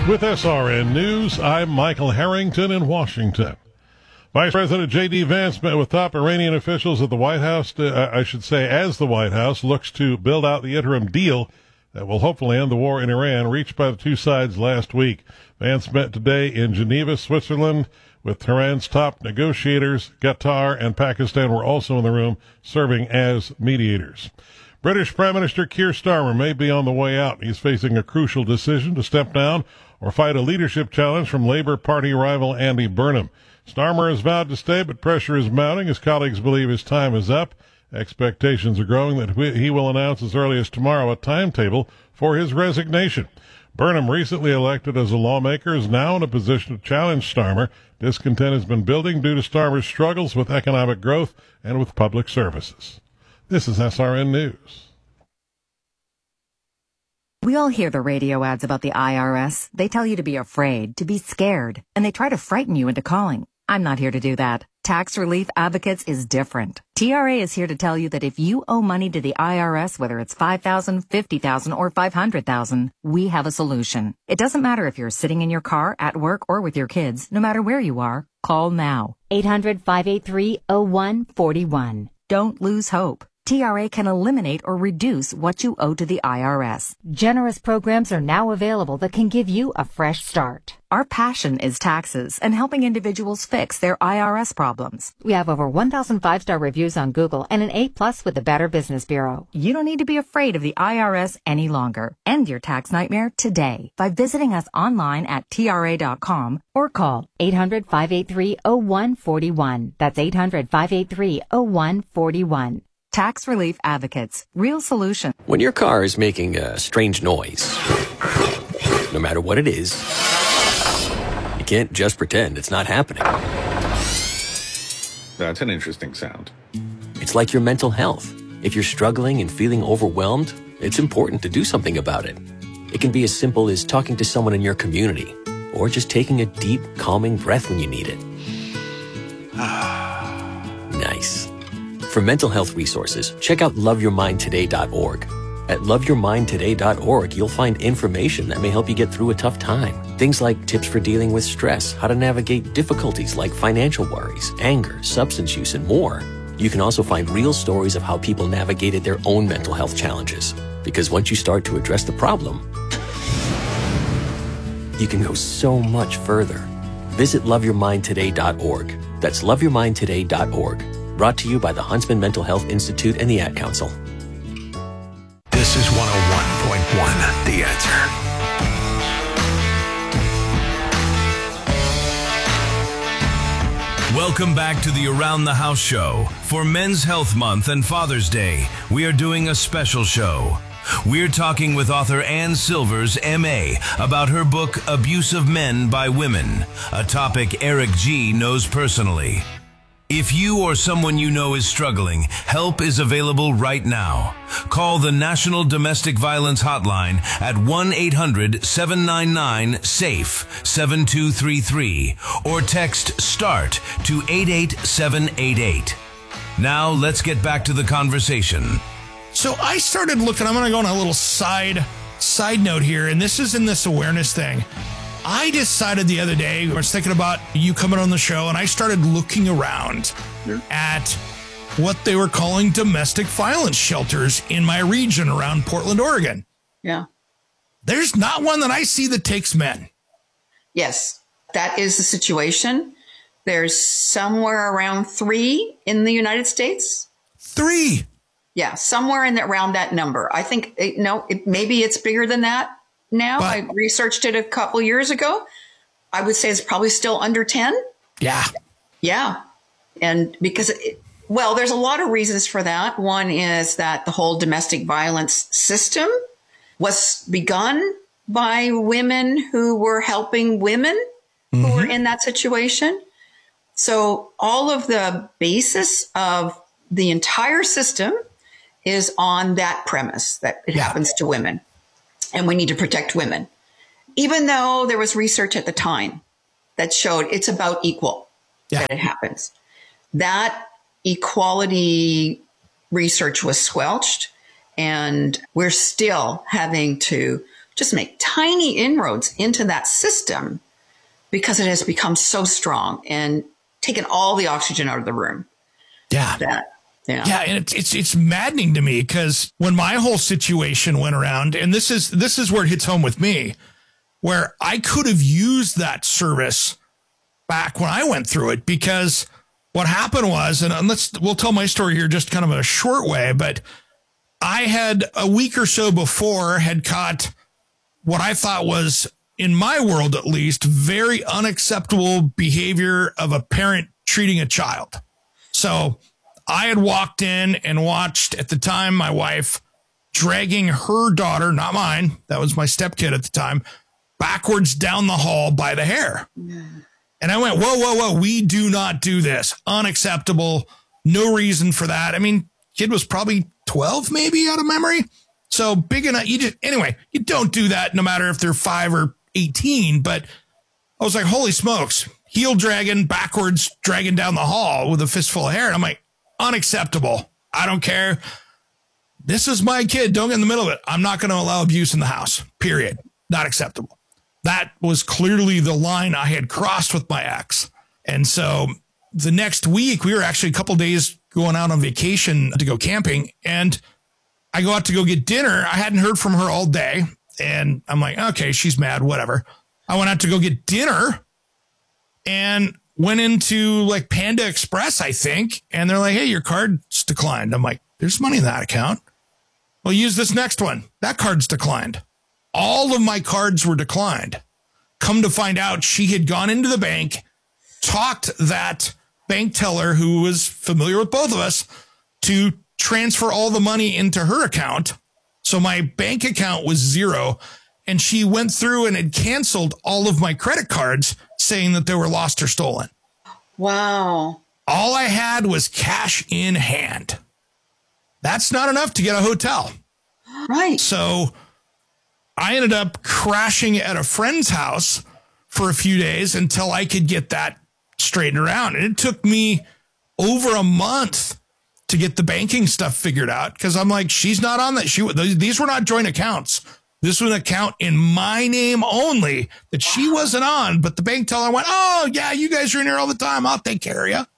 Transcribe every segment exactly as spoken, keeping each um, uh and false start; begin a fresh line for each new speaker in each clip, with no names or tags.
With S R N News, I'm Michael Harrington in Washington. Vice President J D. Vance met with top Iranian officials at the White House, to, uh, I should say, as the White House looks to build out the interim deal that will hopefully end the war in Iran reached by the two sides last week. Vance met today in Geneva, Switzerland, with Tehran's top negotiators. Qatar and Pakistan were also in the room, serving as mediators. British Prime Minister Keir Starmer may be on the way out. He's facing a crucial decision to step down or fight a leadership challenge from Labour Party rival Andy Burnham. Starmer has vowed to stay, but pressure is mounting. His colleagues believe his time is up. Expectations are growing that he will announce as early as tomorrow a timetable for his resignation. Burnham, recently elected as a lawmaker, is now in a position to challenge Starmer. Discontent has been building due to Starmer's struggles with economic growth and with public services. This is S R N News.
We all hear the radio ads about the I R S. They tell you to be afraid, to be scared, and they try to frighten you into calling. I'm not here to do that. Tax Relief Advocates is different. T R A is here to tell you that if you owe money to the I R S, whether it's five thousand dollars, fifty thousand dollars, or five hundred thousand dollars, we have a solution. It doesn't matter if you're sitting in your car, at work, or with your kids. No matter where you are, call now. eight hundred, five eight three, oh one four one. Don't lose hope. T R A can eliminate or reduce what you owe to the I R S. Generous programs are now available that can give you a fresh start. Our passion is taxes and helping individuals fix their I R S problems. We have over one thousand five-star reviews on Google and an A plus with the Better Business Bureau. You don't need to be afraid of the I R S any longer. End your tax nightmare today by visiting us online at T R A dot com or call eight hundred, five eight three, oh one four one. That's eight hundred, five eight three, oh one four one. Tax Relief Advocates. Real solution.
When your car is making a strange noise, no matter what it is, you can't just pretend it's not happening.
That's an interesting sound.
It's like your mental health. If you're struggling and feeling overwhelmed, it's important to do something about it. It can be as simple as talking to someone in your community, or just taking a deep, calming breath when you need it. Nice. For mental health resources, check out love your mind today dot org. At love your mind today dot org, you'll find information that may help you get through a tough time. Things like tips for dealing with stress, how to navigate difficulties like financial worries, anger, substance use, and more. You can also find real stories of how people navigated their own mental health challenges. Because once you start to address the problem, you can go so much further. Visit love your mind today dot org. That's love your mind today dot org. Brought to you by the Huntsman Mental Health Institute and the Ad Council.
This is one oh one point one, The Answer.
Welcome back to the Around the House show. For Men's Health Month and Father's Day, we are doing a special show. We're talking with author Ann Silvers, M A, about her book, Abuse of Men by Women, a topic Eric G. knows personally. If you or someone you know is struggling, help is available right now. Call the National Domestic Violence Hotline at one eight hundred, seven nine nine, SAFE, seven two three three or text START to eight eight seven eight eight. Now let's get back to the conversation.
So I started looking, I'm going to go on a little side side note here, and this is in this awareness thing. I decided the other day, I was thinking about you coming on the show, and I started looking around yeah. at what they were calling domestic violence shelters in my region around Portland, Oregon.
Yeah.
There's not one that I see that takes men.
Yes, that is the situation. There's somewhere around three in the United States.
Three?
Yeah, somewhere in the, around that number. I think, it, no, it, maybe it's bigger than that. Now, but, I researched it a couple years ago. I would say it's probably still under ten.
Yeah.
Yeah. And because, it, well, there's a lot of reasons for that. One is that the whole domestic violence system was begun by women who were helping women mm-hmm. who were in that situation. So all of the basis of the entire system is on that premise that it yeah. happens to women. And we need to protect women, even though there was research at the time that showed it's about equal yeah. that it happens. That equality research was squelched, and we're still having to just make tiny inroads into that system because it has become so strong and taken all the oxygen out of the room.
Yeah.
That, yeah.
Yeah. And it's, it's, it's maddening to me because when my whole situation went around, and this is, this is where it hits home with me, where I could have used that service back when I went through it, because what happened was, and let's, we'll tell my story here just kind of in a short way, but I had a week or so before had caught what I thought was, in my world at least, very unacceptable behavior of a parent treating a child. So I had walked in and watched, at the time, my wife dragging her daughter, not mine, that was my stepkid at the time, backwards down the hall by the hair. Yeah. And I went, whoa, whoa, whoa, we do not do this. Unacceptable. No reason for that. I mean, kid was probably twelve, maybe, out of memory. So big enough. You just, anyway, you don't do that no matter if they're five or eighteen. But I was like, holy smokes, heel dragging backwards, dragging down the hall with a fistful of hair. And I'm like, unacceptable. I don't care. This is my kid. Don't get in the middle of it. I'm not going to allow abuse in the house, period. Not acceptable. That was clearly the line I had crossed with my ex. And so the next week, we were actually a couple of days going out on vacation to go camping. And I go out to go get dinner. I hadn't heard from her all day. And I'm like, okay, she's mad, whatever. I went out to go get dinner and went into like Panda Express, I think. And they're like, hey, your card's declined. I'm like, there's money in that account. Well, use this next one. That card's declined. All of my cards were declined. Come to find out, she had gone into the bank, talked that bank teller who was familiar with both of us to transfer all the money into her account. So my bank account was zero. And she went through and had canceled all of my credit cards saying that they were lost or stolen.
Wow.
All I had was cash in hand. That's not enough to get a hotel.
Right.
So I ended up crashing at a friend's house for a few days until I could get that straightened around. And it took me over a month to get the banking stuff figured out because I'm like, she's not on that. She, these were not joint accounts. This was an account in my name only that she wasn't on. But the bank teller went, oh, yeah, you guys are in here all the time. I'll take care of you.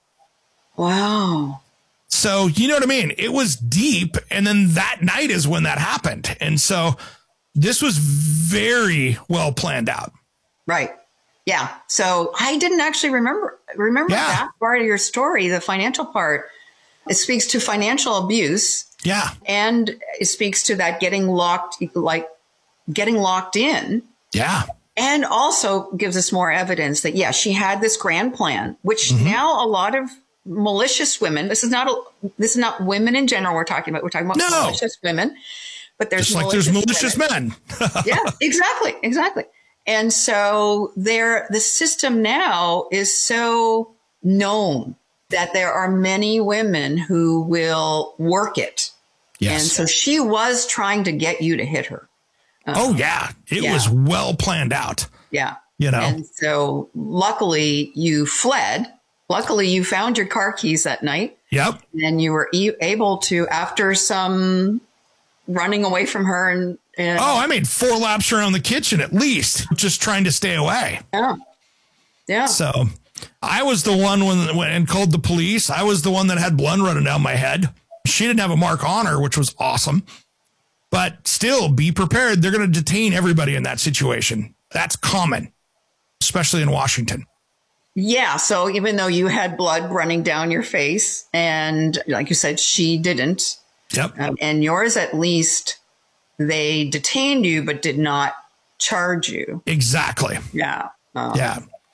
Wow.
So, you know what I mean? It was deep. And then that night is when that happened. And so this was very well planned out.
Right. Yeah. So I didn't actually remember, remember
Yeah.
that part of your story, the financial part. It speaks to financial abuse.
Yeah.
And it speaks to that getting locked, like getting locked in.
Yeah.
And also gives us more evidence that, yeah, she had this grand plan, which
Mm-hmm.
now a lot of malicious women, this is not, a, this is not women in general we're talking about. We're talking about
No.
malicious women, but there's
Just like
malicious
there's malicious
women.
men.
Yeah, exactly. Exactly. And so there, the system now is so known that there are many women who will work it.
Yes.
And so she was trying to get you to hit her.
Oh, yeah. It
yeah.
was well planned out.
Yeah.
You know?
And so luckily you fled. Luckily you found your car keys that night.
Yep.
And you were e- able to, after some running away from her and, and
Oh, I made four laps around the kitchen at least, just trying to stay away.
yeah. Yeah.
So I was the one when, when and called the police. I was the one that had blood running down my head. She didn't have a mark on her, which was awesome. But still, be prepared. They're going to detain everybody in that situation. That's common, especially in Washington.
Yeah. So even though you had blood running down your face and like you said, she didn't.
Yep.
Um, and yours, at least, they detained you, but did not charge you.
Exactly.
Yeah. Um,
Yeah.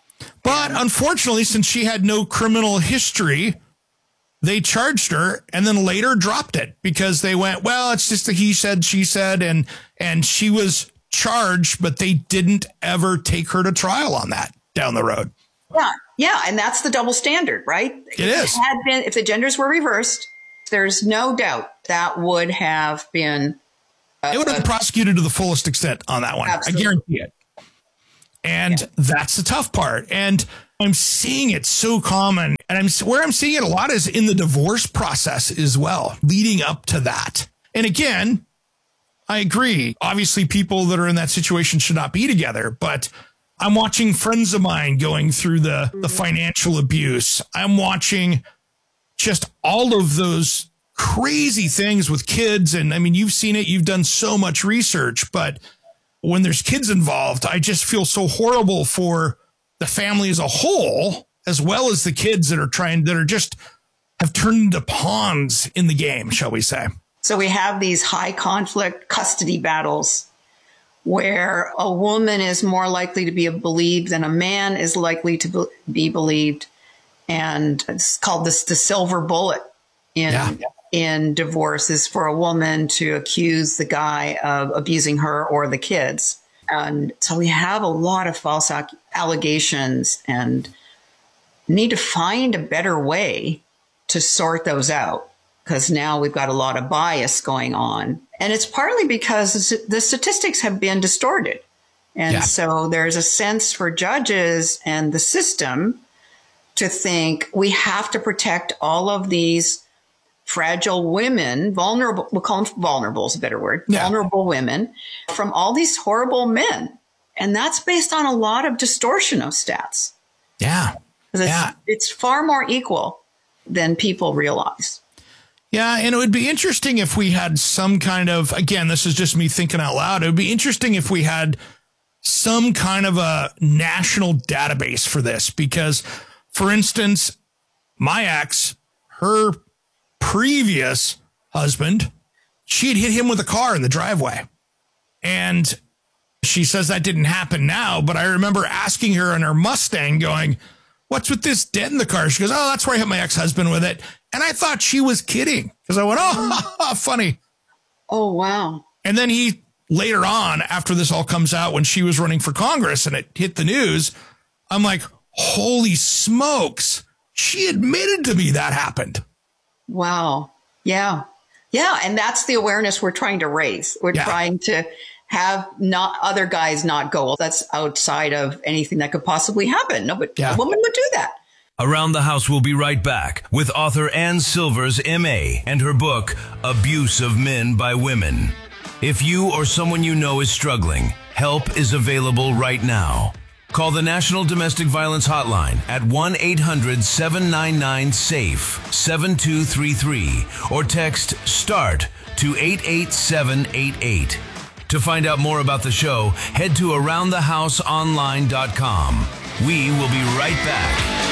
But unfortunately, since she had no criminal history, they charged her and then later dropped it because they went, well, it's just a he said, she said, and and she was charged, but they didn't ever take her to trial on that down the road.
Yeah. Yeah. And that's the double standard, right?
It
if
is.
It had been, if the genders were reversed, there's no doubt that would have been. Uh,
It would have been prosecuted to the fullest extent on that one.
Absolutely.
I guarantee it. And yeah. That's the tough part. And I'm seeing it so common. And I'm where I'm seeing it a lot is in the divorce process as well, leading up to that. And again, I agree. Obviously, people that are in that situation should not be together, but I'm watching friends of mine going through the, the financial abuse. I'm watching just all of those crazy things with kids. And I mean, you've seen it, you've done so much research, but when there's kids involved, I just feel so horrible for the family as a whole, as well as the kids that are trying, that are just have turned into pawns in the game, shall we say.
So we have these high conflict custody battles where a woman is more likely to be believed than a man is likely to be believed. And it's called this the silver bullet in, yeah. in divorce is for a woman to accuse the guy of abusing her or the kids. And so we have a lot of false allegations and need to find a better way to sort those out, because now we've got a lot of bias going on. And it's partly because the statistics have been distorted. And yeah. so there's a sense for judges and the system to think we have to protect all of these fragile women, vulnerable, we'll call them vulnerable is a better word, yeah. vulnerable women from all these horrible men. And that's based on a lot of distortion of stats.
Yeah.
It's,
yeah.
it's far more equal than people realize.
Yeah, and it would be interesting if we had some kind of, again, this is just me thinking out loud, it would be interesting if we had some kind of a national database for this, because, for instance, my ex, her previous husband, she had hit him with a car in the driveway. And she says that didn't happen now, but I remember asking her in her Mustang going, what's with this dent in the car? She goes, oh, that's where I hit my ex-husband with it. And I thought she was kidding because I went, oh, funny.
Oh, wow.
And then he later on, after this all comes out, when she was running for Congress and it hit the news, I'm like, holy smokes. She admitted to me that happened.
Wow. Yeah. Yeah. And that's the awareness we're trying to raise. We're yeah. trying to have not other guys not go, well, that's outside of anything that could possibly happen. No, but yeah. a woman would do that.
Around the House will be right back with author Ann Silvers, M A, and her book, Abuse of Men by Women. If you or someone you know is struggling, help is available right now. Call the National Domestic Violence Hotline at one eight hundred seven nine nine SAFE seven two three three or text START to eight eight seven eight eight. To find out more about the show, head to around the house online dot com. We will be right back.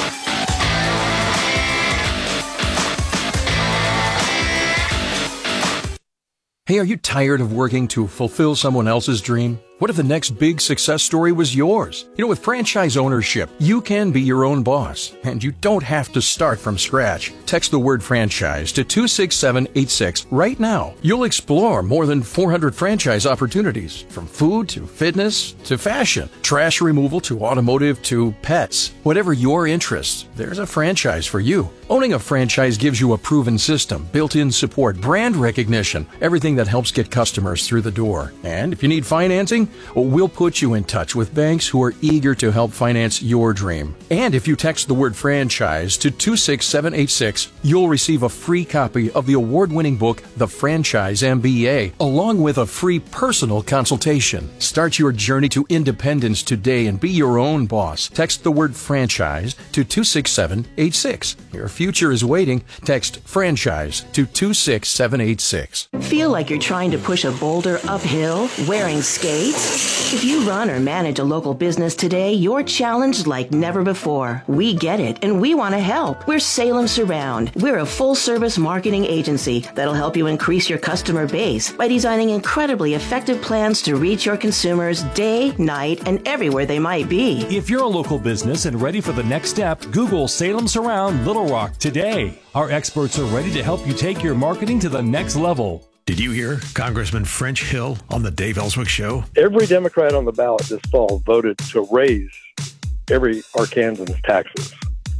Hey, are you tired of working to fulfill someone else's dream? What if the next big success story was yours? You know, with franchise ownership, you can be your own boss, and you don't have to start from scratch. Text the word franchise to two six seven eight six right now. You'll explore more than four hundred franchise opportunities, from food to fitness to fashion, trash removal to automotive to pets. Whatever your interests, there's a franchise for you. Owning a franchise gives you a proven system, built-in support, brand recognition, everything that helps get customers through the door. And if you need financing, well, we'll put you in touch with banks who are eager to help finance your dream. And if you text the word franchise to two six seven eight six, you'll receive a free copy of the award-winning book, The Franchise M B A, along with a free personal consultation. Start your journey to independence today and be your own boss. Text the word franchise to two six seven eight six. Your future is waiting. Text franchise to two six seven eight six.
Feel like you're trying to push a boulder uphill wearing skates? If you run or manage a local business today, you're challenged like never before. We get it, and we want to help. We're Salem Surround. We're a full-service marketing agency that'll help you increase your customer base by designing incredibly effective plans to reach your consumers day, night, and everywhere they might be.
If you're a local business and ready for the next step, Google Salem Surround Little Rock today. Our experts are ready to help you take your marketing to the next level.
Did you hear Congressman French Hill on the Dave Ellswick Show?
Every Democrat on the ballot this fall voted to raise every Arkansan's taxes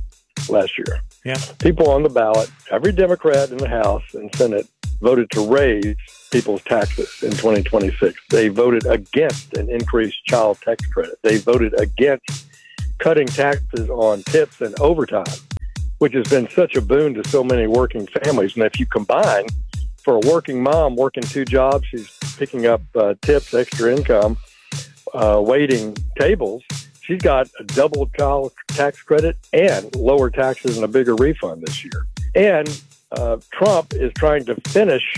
last year.
Yeah.
People on the ballot, every Democrat in the House and Senate voted to raise people's taxes in twenty twenty-six. They voted against an increased child tax credit. They voted against cutting taxes on tips and overtime, which has been such a boon to so many working families. And if you combine for a working mom working two jobs, she's picking up uh, tips, extra income, uh, waiting tables. She's got a double child tax credit and lower taxes and a bigger refund this year. And uh, Trump is trying to finish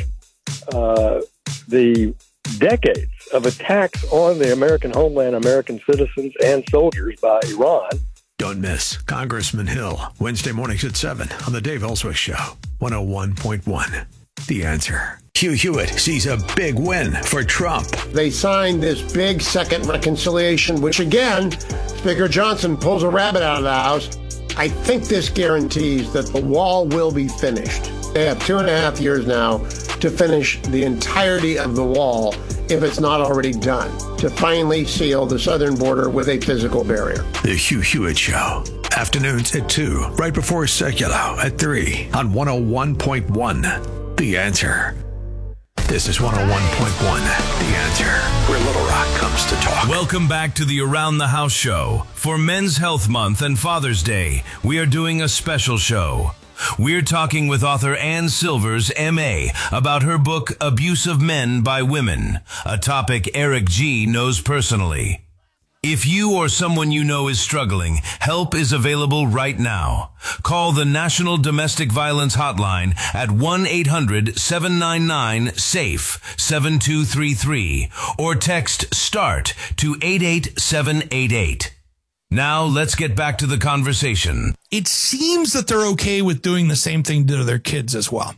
uh, the decades of attacks on the American homeland, American citizens, and soldiers by Iran.
Don't miss Congressman Hill, Wednesday mornings at seven on the Dave Ellswick Show, one oh one point one. The Answer. Hugh Hewitt sees a big win for Trump.
They signed this big second reconciliation, which again, Speaker Johnson pulls a rabbit out of the house. I think this guarantees that the wall will be finished. They have two and a half years now to finish the entirety of the wall, if it's not already done, to finally seal the southern border with a physical barrier.
The Hugh Hewitt Show. Afternoons at two, right before Secular at three on one oh one point one. The Answer. This is one oh one point one. The Answer, where Little Rock comes to talk.
Welcome back to the Around the House Show. For Men's Health Month and Father's Day, we are doing a special show. We're talking with author Ann Silvers, M A, about her book, Abuse of Men by Women, a topic Eric G. knows personally. If you or someone you know is struggling, help is available right now. Call the National Domestic Violence Hotline at one eight hundred seven nine nine SAFE seven two three three or text START to eight eight seven eight eight. Now, let's get back to the conversation.
It seems that they're okay with doing the same thing to their kids as well.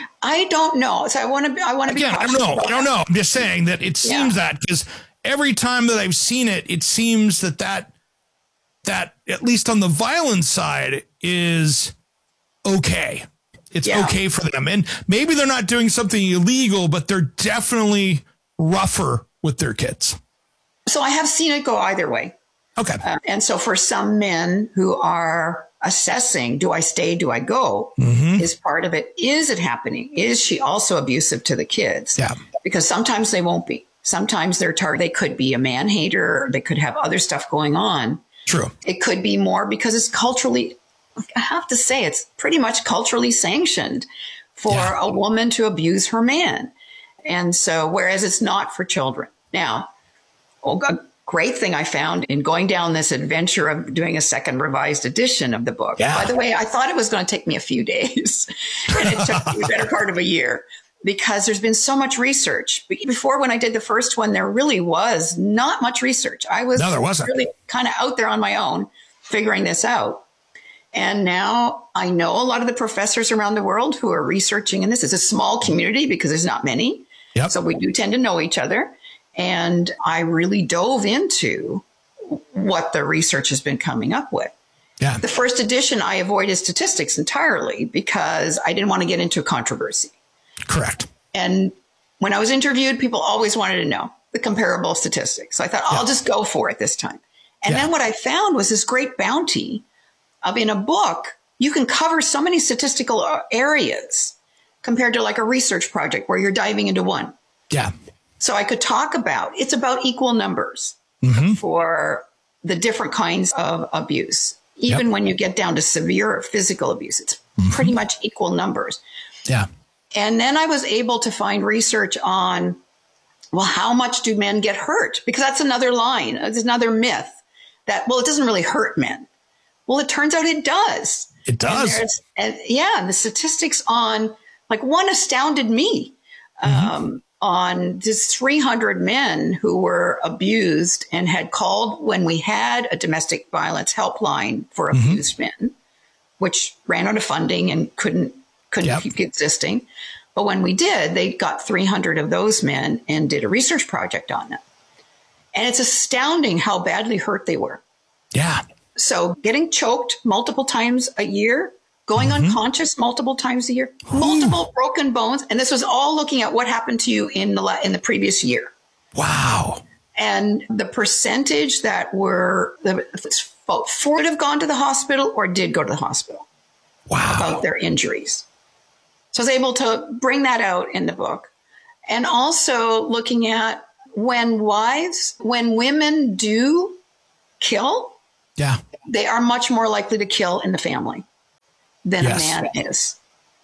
I don't know. So I want to be, I want to be
Again, I don't know. I don't know. I'm just saying that it seems yeah. that because every time that I've seen it, it seems that that, that at least on the violence side is okay. It's yeah. okay for them. And maybe they're not doing something illegal, but they're definitely rougher with their kids.
So I have seen it go either way.
Okay.
Uh, and so for some men who are assessing, do I stay, do I go,
mm-hmm.
is part of it. Is it happening? Is she also abusive to the kids?
Yeah.
Because sometimes they won't be. Sometimes they're tar- they could be a man hater. Or they could have other stuff going on.
True.
It could be more because it's culturally, I have to say, it's pretty much culturally sanctioned for yeah. a woman to abuse her man. And so, whereas it's not for children. Now, oh God, great thing I found in going down this adventure of doing a second revised edition of the book.
Yeah.
By the way, I thought it was going to take me a few days, and it took me the better part of a year because there's been so much research. Before, when I did the first one, there really was not much research. I was
no, there wasn't.
really kind of out there on my own figuring this out. And now I know a lot of the professors around the world who are researching, and this is a small community because there's not many.
Yep.
So we do tend to know each other. And I really dove into what the research has been coming up with.
Yeah.
The first edition, I avoided statistics entirely because I didn't want to get into controversy.
Correct.
And when I was interviewed, people always wanted to know the comparable statistics. So I thought, I'll yeah. just go for it this time. And yeah. then what I found was this great bounty of, in a book, you can cover so many statistical areas compared to like a research project where you're diving into one.
Yeah.
So I could talk about, it's about equal numbers
mm-hmm.
for the different kinds of abuse. Even
yep.
when you get down to severe physical abuse, it's
mm-hmm.
pretty much equal numbers.
Yeah.
And then I was able to find research on, well, how much do men get hurt? Because that's another line. There's another myth that, well, it doesn't really hurt men. Well, it turns out it does.
It does.
And, and yeah, and the statistics on, like, one astounded me. Mm-hmm. Um, on just three hundred men who were abused and had called when we had a domestic violence helpline for
mm-hmm.
abused men, which ran out of funding and couldn't couldn't yep. keep existing. But when we did, they got three hundred of those men and did a research project on them. And it's astounding how badly hurt they were.
Yeah.
So getting choked multiple times a year, going mm-hmm. unconscious multiple times a year, Ooh. multiple broken bones. And this was all looking at what happened to you in the in the previous year.
Wow.
And the percentage that were, the four would have gone to the hospital or did go to the hospital.
Wow.
About their injuries. So I was able to bring that out in the book. And also looking at when wives, when women do kill,
yeah,
they are much more likely to kill in the family than yes. a man is.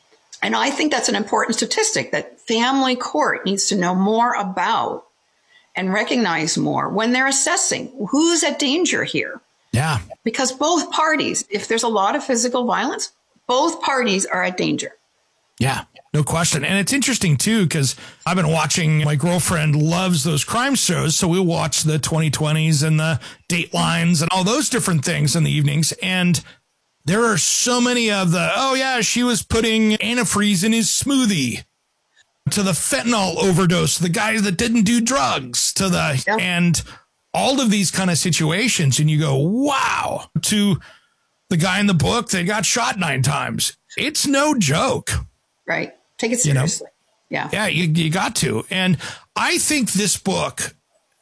And I think that's an important statistic that family court needs to know more about and recognize more when they're assessing who's at danger here.
Yeah.
Because both parties, if there's a lot of physical violence, both parties are at danger.
Yeah, no question. And it's interesting, too, because I've been watching, my girlfriend loves those crime shows. So we'll watch the twenty twenties and the Datelines and all those different things in the evenings. And there are so many of the, oh, yeah, she was putting antifreeze in his smoothie, to the fentanyl overdose, the guys that didn't do drugs, to the, yep. and all of these kind of situations. And you go, wow, to the guy in the book that got shot nine times. It's no joke.
Right. Take it seriously.
You know?
Yeah.
Yeah, you, you got to. And I think this book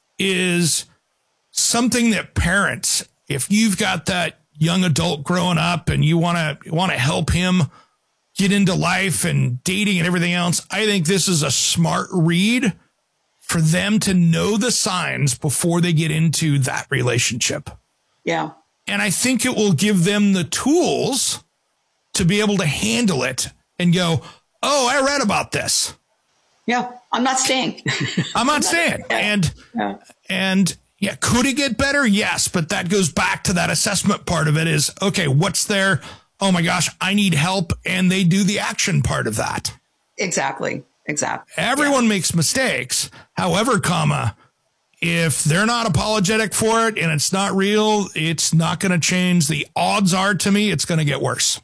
is something that parents, if you've got that young adult growing up and you want to want to help him get into life and dating and everything else, I think this is a smart read for them to know the signs before they get into that relationship.
Yeah.
And I think it will give them the tools to be able to handle it and go, oh, I read about this.
Yeah. I'm not staying.
I'm not staying. And,
yeah.
and yeah, could it get better? Yes. But that goes back to that assessment part of it is, okay, what's there? Oh my gosh, I need help. And they do the action part of that.
Exactly. Exactly.
Everyone yeah. makes mistakes. However, comma, if they're not apologetic for it and it's not real, it's not going to change. The odds are, to me, it's going to get worse.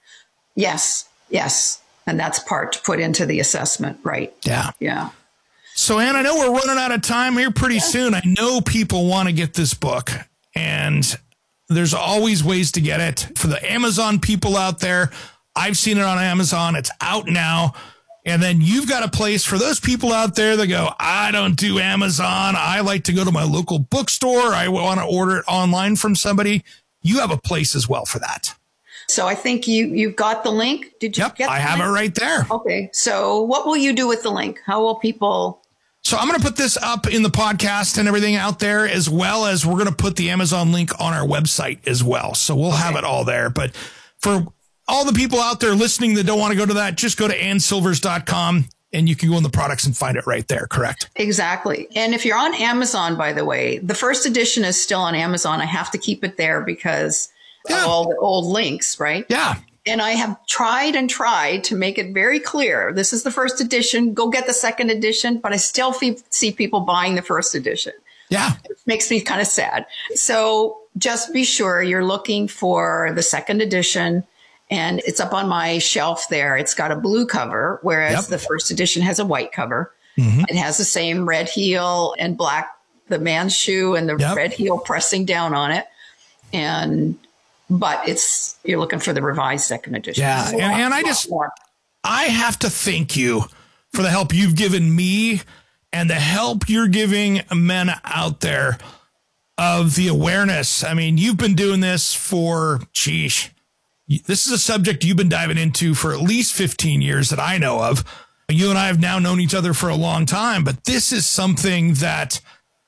Yes. Yes. And that's part to put into the assessment. Right.
Yeah.
Yeah.
So, Ann, I know we're running out of time here pretty yeah. soon. I know people want to get this book, and there's always ways to get it. For the Amazon people out there, I've seen it on Amazon. It's out now. And then you've got a place for those people out there that go, I don't do Amazon. I like to go to my local bookstore. I want to order it online from somebody. You have a place as well for that.
So I think you, you've got the link. Did you
yep,
get the
I have
link?
it right there.
Okay. So what will you do with the link? How will people...
So I'm going to put this up in the podcast and everything out there, as well as we're going to put the Amazon link on our website as well. So we'll okay. have it all there. But for all the people out there listening that don't want to go to that, just go to ann silvers dot com and you can go in the products and find it right there. Correct?
Exactly. And if you're on Amazon, by the way, the first edition is still on Amazon. I have to keep it there because yeah. of all the old links, right?
Yeah.
And I have tried and tried to make it very clear. This is the first edition. Go get the second edition. But I still fe- see people buying the first edition.
Yeah.
It makes me kind of sad. So just be sure you're looking for the second edition. And it's up on my shelf there. It's got a blue cover, whereas yep. the first edition has a white cover. Mm-hmm. It has the same red heel and black, the man's shoe and the yep. red heel pressing down on it. And But it's, you're looking for the revised second edition.
Yeah. And, and I just, more. I have to thank you for the help you've given me and the help you're giving men out there of the awareness. I mean, you've been doing this for, geez, this is a subject you've been diving into for at least fifteen years that I know of. You and I have now known each other for a long time, but this is something that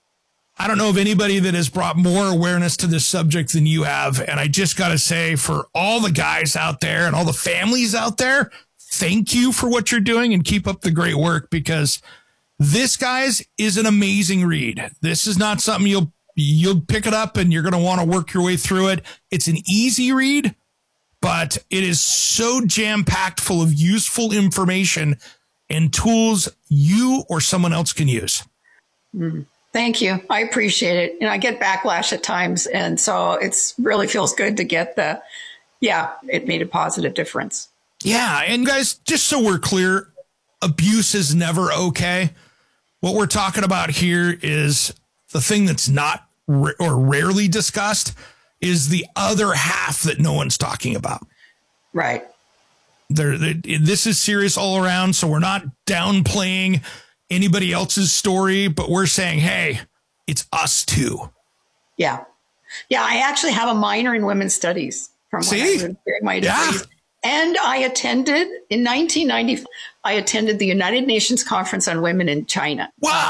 I don't know of anybody that has brought more awareness to this subject than you have. And I just got to say, for all the guys out there and all the families out there, thank you for what you're doing and keep up the great work, because this, guys, is an amazing read. This is not something you'll, you'll pick it up and you're going to want to work your way through it. It's an easy read, but it is so jam-packed full of useful information and tools you or someone else can use.
Mm-hmm. Thank you. I appreciate it. And I get backlash at times. And so it's really feels good to get the, yeah, it made a positive difference.
Yeah. And guys, just so we're clear, abuse is never okay. What we're talking about here is the thing that's not ra- or rarely discussed is the other half that no one's talking about.
Right.
There, this is serious all around. So we're not downplaying anybody else's story, but we're saying, hey, it's us too.
Yeah. Yeah. I actually have a minor in women's studies from when I was doing my degrees. Yeah. And I attended in nineteen ninety, I attended the United Nations Conference on Women in China.
Wow.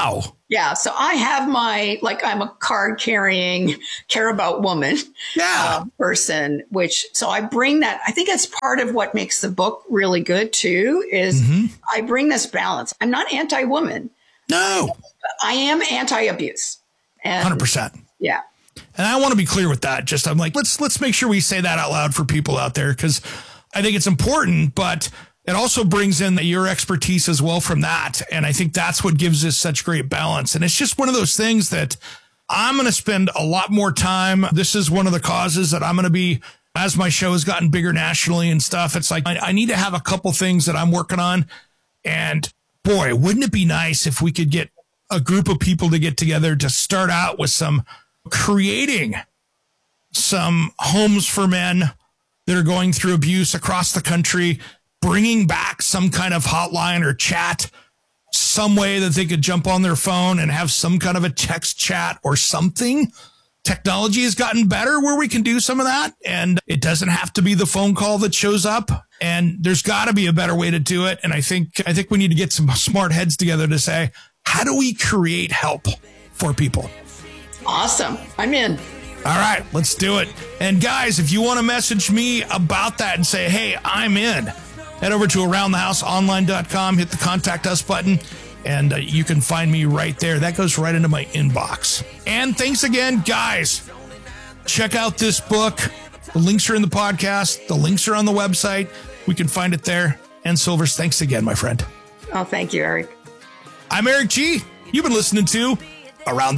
Yeah. So I have my, like, I'm a card carrying, care about woman
yeah.
uh, person, which, so I bring that. I think that's part of what makes the book really good too, is mm-hmm. I bring this balance. I'm not anti-woman.
No.
I am anti-abuse. And,
one hundred percent.
Yeah.
And I want to be clear with that. Just, I'm like, let's, let's make sure we say that out loud for people out there, because I think it's important, but it also brings in your expertise as well from that. And I think that's what gives us such great balance. And it's just one of those things that I'm going to spend a lot more time. This is one of the causes that I'm going to be, as my show has gotten bigger nationally and stuff. It's like, I, I need to have a couple things that I'm working on. And boy, wouldn't it be nice if we could get a group of people to get together to start out with some creating some homes for men that are going through abuse across the country, bringing back some kind of hotline or chat, some way that they could jump on their phone and have some kind of a text chat or something. Technology has gotten better where we can do some of that, and it doesn't have to be the phone call that shows up. And there's got to be a better way to do it. And I think I think we need to get some smart heads together to say, how do we create help for people?
Awesome. I'm in.
All right, let's do it. And guys, if you want to message me about that and say, hey, I'm in, head over to around the house online dot com, hit the contact us button, and uh, you can find me right there. That goes right into my inbox. And thanks again, guys. Check out this book. The links are in the podcast. The links are on the website. We can find it there. And Silvers, thanks again, my friend.
Oh, thank you, Eric.
I'm Eric G. You've been listening to Around the